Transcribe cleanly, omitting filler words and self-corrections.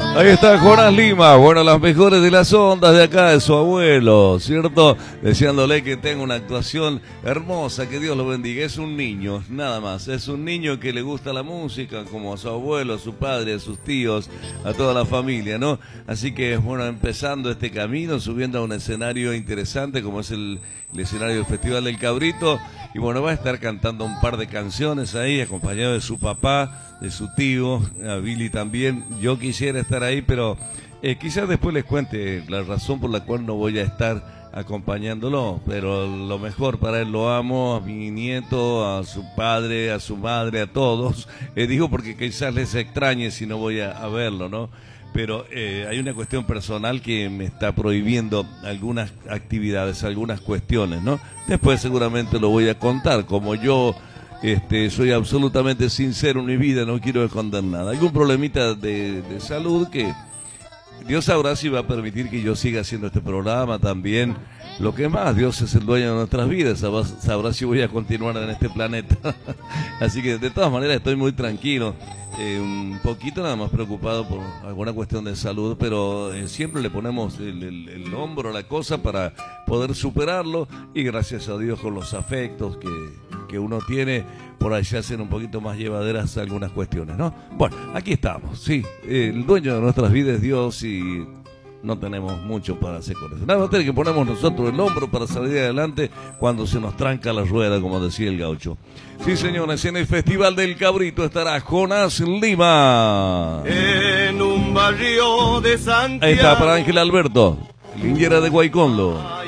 Ahí está Jonás Lima, bueno, las mejores de las ondas de acá de su abuelo, ¿cierto? Deseándole que tenga una actuación hermosa, que Dios lo bendiga. Es un niño, nada más, es un niño que le gusta la música, como a su abuelo, a su padre, a sus tíos, a toda la familia, ¿no? Así que, bueno, empezando este camino, subiendo a un escenario interesante como es el escenario del Festival del Cabrito, y bueno, va a estar cantando un par de canciones ahí, acompañado de su papá, de su tío, a Billy también. Yo quisiera estar ahí, pero quizás después les cuente la razón por la cual no voy a estar acompañándolo, pero lo mejor para él, lo amo, a mi nieto, a su padre, a su madre, a todos. Digo porque quizás les extrañe si no voy a verlo, ¿no? Pero hay una cuestión personal que me está prohibiendo algunas actividades, algunas cuestiones, ¿no? Después seguramente lo voy a contar, como yo soy absolutamente sincero en mi vida, no quiero esconder nada. Algún problemita de salud que Dios sabrá si va a permitir que yo siga haciendo este programa también. Lo que más, Dios es el dueño de nuestras vidas, sabrá si voy a continuar en este planeta. Así que de todas maneras estoy muy tranquilo, un poquito nada más preocupado por alguna cuestión de salud, pero siempre le ponemos el hombro a la cosa para poder superarlo, y gracias a Dios con los afectos que uno tiene, por ahí se hacen un poquito más llevaderas algunas cuestiones, ¿no? Bueno, aquí estamos, sí, el dueño de nuestras vidas es Dios y no tenemos mucho para hacer con eso. Nada más tener que ponemos nosotros el hombro para salir adelante cuando se nos tranca la rueda, como decía el gaucho. Sí, señores, en el Festival del Cabrito estará Jonás Lima. En un barrio de Santiago. Ahí está para Ángel Alberto, Liniera de Guaycondo.